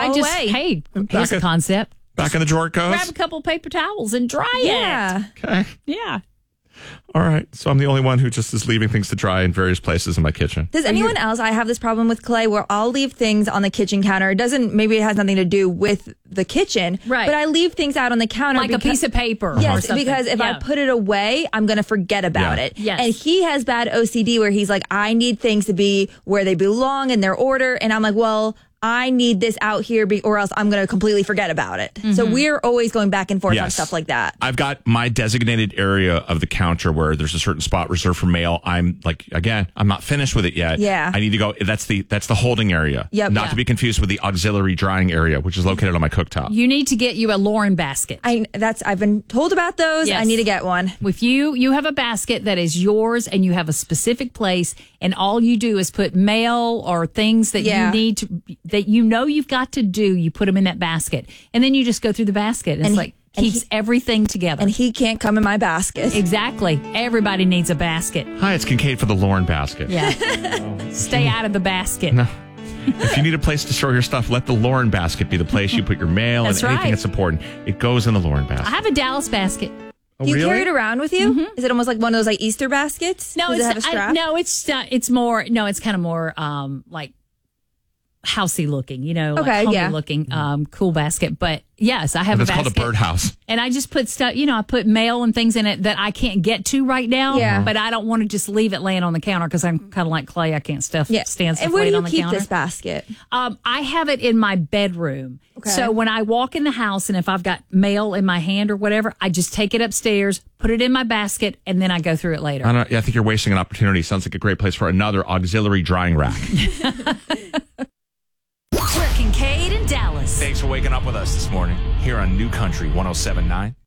away. Hey, here's a concept. Back in the drawer it goes? Grab a couple paper towels and dry Yeah. it. Okay. Yeah. All right. So I'm the only one who just is leaving things to dry in various places in my kitchen. Does anyone else? I have this problem with Clay where I'll leave things on the kitchen counter. It doesn't, maybe it has nothing to do with the kitchen. Right. But I leave things out on the counter. Like a piece of paper. or Yes, something. because if I put it away, I'm going to forget about Yeah. it. Yes. And he has bad OCD where he's like, I need things to be where they belong in their order. And I'm like, well, I need this out here or else I'm going to completely forget about it. So we're always going back and forth on Yes. stuff like that. I've got my designated area of the counter where there's a certain spot reserved for mail. I'm like, again, I'm not finished with it yet. Yeah. I need to go. That's the holding area. Yep. Not Yeah. to be confused with the auxiliary drying area, which is located on my cooktop. You need to get you a Lauren basket. I've been told about those. Yes. I need to get one. If you have a basket that is yours and you have a specific place and all you do is put mail or things that Yeah. you need to, that you know you've got to do, you put them in that basket. And then you just go through the basket. It's like keeps everything together. And he can't come in my basket. Exactly. Everybody needs a basket. Hi, it's Kincaid for the Lauren basket. Yeah. Stay out of the basket. No. If you need a place to store your stuff, let the Lauren basket be the place you put your mail That's and anything right. that's important. It goes in the Lauren basket. I have a Dallas basket. Oh, Do you really? carry it around with you? Is it almost like one of those like Easter baskets? No, Does it have a strap? it's more. No, it's kind of more like housey looking. Okay, like homey yeah. looking, cool basket. But yes, I have That's a basket. called a birdhouse. And I just put stuff. I put mail and things in it that I can't get to right now. Yeah. But I don't want to just leave it laying on the counter because I'm kind of like Clay. I can't stand stuff And where do laying you on the keep counter. this basket? I have it in my bedroom. Okay. So when I walk in the house and if I've got mail in my hand or whatever, I just take it upstairs, put it in my basket, and then I go through it later. I think you're wasting an opportunity. Sounds like a great place for another auxiliary drying rack. Brooke, Kincaid, and Dallas. Thanks for waking up with us this morning here on New Country 107.9.